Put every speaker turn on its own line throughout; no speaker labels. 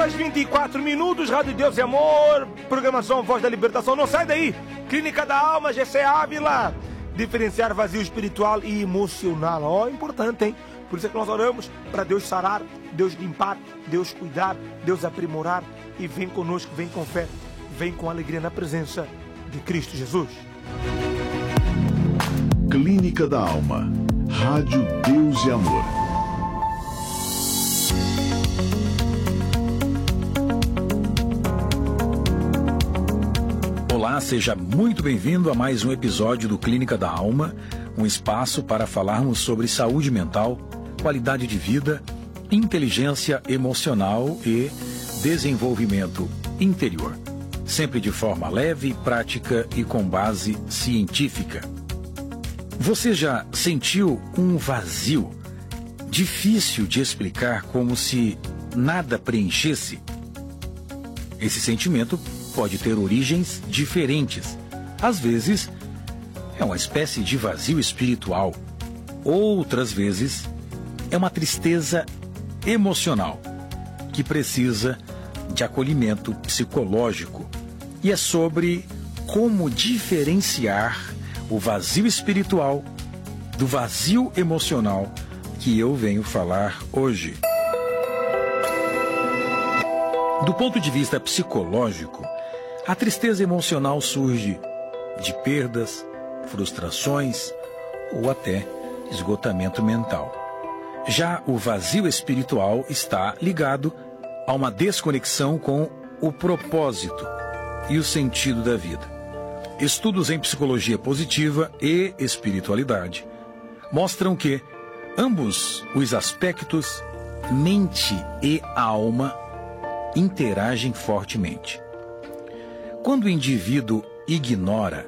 horas 24 minutos, Rádio Deus e Amor, programação Voz da Libertação. Não sai daí, Clínica da Alma, GC Ávila. Diferenciar vazio espiritual e emocional. Ó, importante, hein? Por isso é que nós oramos para Deus sarar, Deus limpar, Deus cuidar, Deus aprimorar. E vem conosco, vem com fé, vem com alegria na presença de Cristo Jesus.
Clínica da Alma, Rádio Deus e Amor.
Olá, seja muito bem-vindo a mais um episódio do Clínica da Alma, um espaço para falarmos sobre saúde mental, qualidade de vida, inteligência emocional e desenvolvimento interior, sempre de forma leve, prática e com base científica. Você já sentiu um vazio difícil de explicar, como se nada preenchesse? Esse sentimento pode ter origens diferentes. Às vezes, é uma espécie de vazio espiritual. Outras vezes, é uma tristeza emocional que precisa de acolhimento psicológico. E é sobre como diferenciar o vazio espiritual do vazio emocional que eu venho falar hoje. Do ponto de vista psicológico, a tristeza emocional surge de perdas, frustrações ou até esgotamento mental. Já o vazio espiritual está ligado a uma desconexão com o propósito e o sentido da vida. Estudos em psicologia positiva e espiritualidade mostram que ambos os aspectos, mente e alma, interagem fortemente. Quando o indivíduo ignora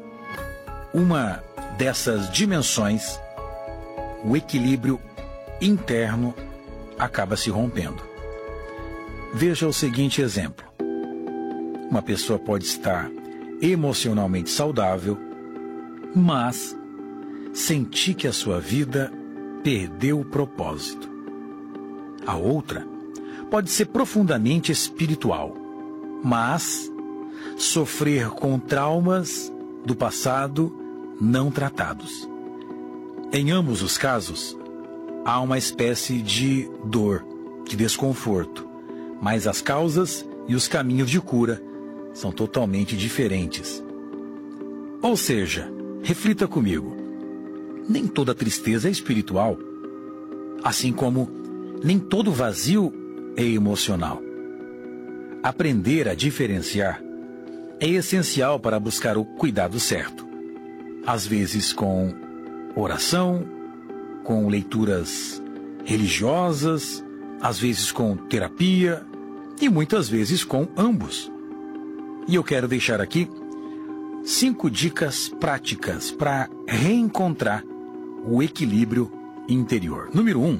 uma dessas dimensões, o equilíbrio interno acaba se rompendo. Veja o seguinte exemplo. Uma pessoa pode estar emocionalmente saudável, mas sentir que a sua vida perdeu o propósito. A outra pode ser profundamente espiritual, mas sofrer com traumas do passado não tratados. Em ambos os casos, há uma espécie de dor, de desconforto, mas as causas e os caminhos de cura são totalmente diferentes. Ou seja, reflita comigo, nem toda tristeza é espiritual, assim como nem todo vazio é emocional. Aprender a diferenciar é essencial para buscar o cuidado certo. Às vezes com oração, com leituras religiosas, às vezes com terapia e muitas vezes com ambos. E eu quero deixar aqui 5 dicas práticas para reencontrar o equilíbrio interior. Número 1.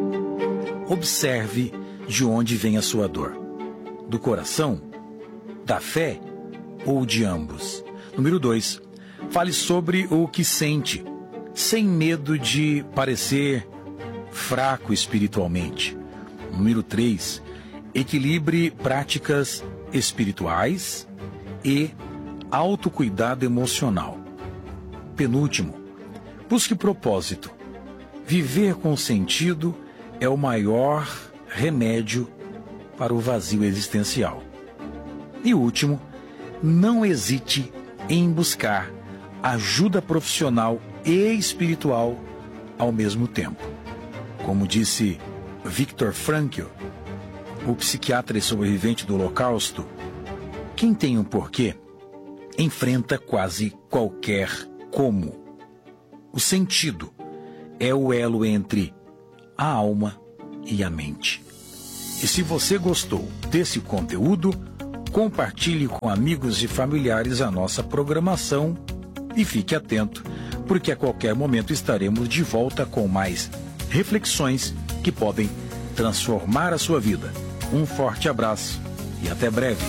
Observe de onde vem a sua dor. Do coração? Da fé? Ou de ambos? Número 2. Fale sobre o que sente, sem medo de parecer fraco espiritualmente. Número 3. Equilibre práticas espirituais e autocuidado emocional. Penúltimo, busque propósito. Viver com sentido é o maior remédio para o vazio existencial. E último, não hesite em buscar ajuda profissional e espiritual ao mesmo tempo. Como disse Viktor Frankl, o psiquiatra e sobrevivente do Holocausto, quem tem um porquê enfrenta quase qualquer como. O sentido é o elo entre a alma e a mente. E se você gostou desse conteúdo, compartilhe com amigos e familiares a nossa programação e fique atento, porque a qualquer momento estaremos de volta com mais reflexões que podem transformar a sua vida. Um forte abraço e até breve.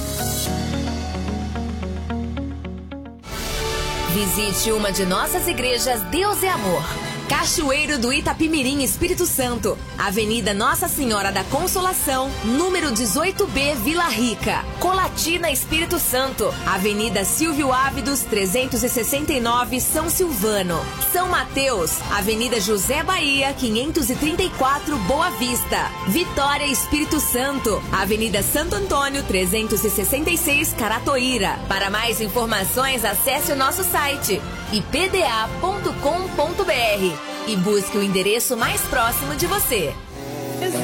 Visite uma de nossas igrejas Deus é Amor. Cachoeiro do Itapimirim, Espírito Santo, Avenida Nossa Senhora da Consolação, número 18B, Vila Rica. Colatina, Espírito Santo, Avenida Silvio Ávidos, 369, São Silvano. São Mateus, Avenida José Bahia, 534, Boa Vista. Vitória, Espírito Santo, Avenida Santo Antônio, 366, Caratoíra. Para mais informações, acesse o nosso site ipda.com.br e busque o endereço mais próximo de você.